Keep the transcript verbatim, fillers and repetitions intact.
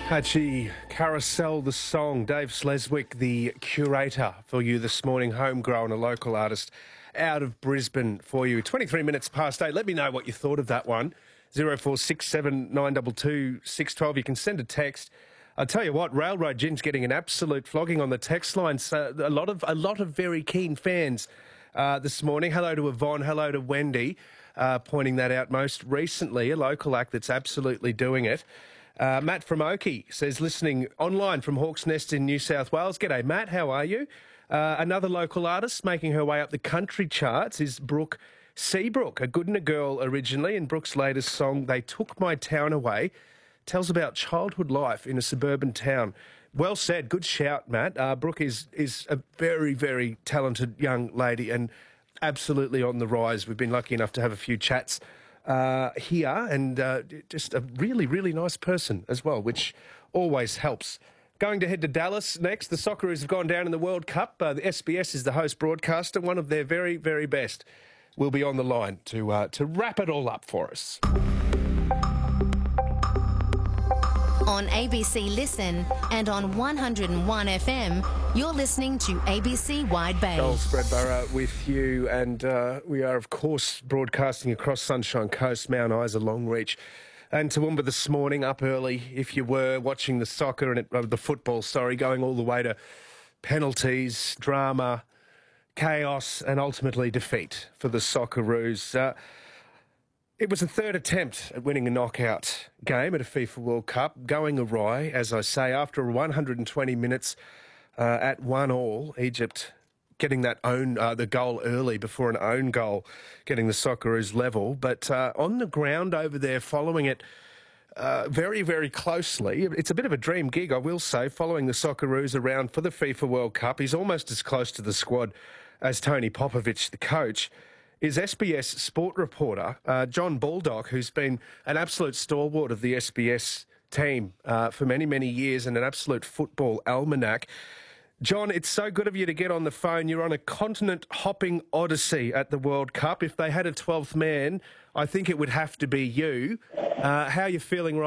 Patchy Carousel, the song. Dave Sleswick, the curator for you this morning, homegrown, a local artist out of Brisbane for you. twenty-three minutes past eight. Let me know what you thought of that one. zero four six seven nine two two six one two. You can send a text. I'll tell you what, Railroad Gin's getting an absolute flogging on the text line. So a lot of a lot of very keen fans uh, this morning. Hello to Yvonne. Hello to Wendy, uh, pointing that out most recently. A local act that's absolutely doing it. Uh, Matt from Oakey says, listening online from Hawk's Nest in New South Wales. G'day, Matt. How are you? Uh, another local artist making her way up the country charts is Brooke Seabrook, a Goodna girl originally, and Brooke's latest song, They Took My Town Away, tells about childhood life in a suburban town. Well said. Good shout, Matt. Uh, Brooke is, is a very, very talented young lady and absolutely on the rise. We've been lucky enough to have a few chats Uh, here, and uh, just a really, really nice person as well, which always helps. Going to head to Dallas next. The Socceroos have gone down in the World Cup. Uh, the S B S is the host broadcaster. One of their very, very best will be on the line to uh, to wrap it all up for us. On A B C Listen and on one oh one F M, you're listening to A B C Wide Bay. Joel Spreadborough with you, and uh, we are, of course, broadcasting across Sunshine Coast, Mount Isa, Longreach, and Toowoomba this morning, up early, if you were watching the soccer and it, uh, the football, sorry, going all the way to penalties, drama, chaos, and ultimately defeat for the Socceroos. Uh, It was a third attempt at winning a knockout game at a FIFA World Cup, going awry, as I say, after one hundred twenty minutes uh, at one all. Egypt getting that own uh, the goal early before an own goal, getting the Socceroos level. But uh, on the ground over there, following it uh, very, very closely, it's a bit of a dream gig, I will say, following the Socceroos around for the FIFA World Cup. He's almost as close to the squad as Tony Popovic, the coach, is S B S sport reporter uh, John Baldock, who's been an absolute stalwart of the S B S team uh, for many, many years and an absolute football almanac. John, it's so good of you to get on the phone. You're on a continent-hopping odyssey at the World Cup. If they had a twelfth man, I think it would have to be you. Uh, how are you feeling right